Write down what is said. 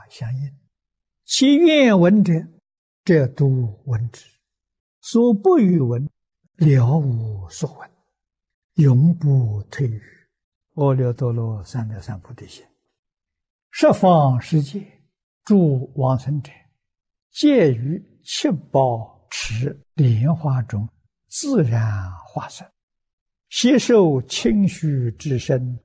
相应。其愿闻者，则度闻之；所不与闻，了无所闻，永不退于阿耨多罗三藐三菩提心。十方世界诸往生者，皆于七宝池莲花中自然化身，悉受清虚之身，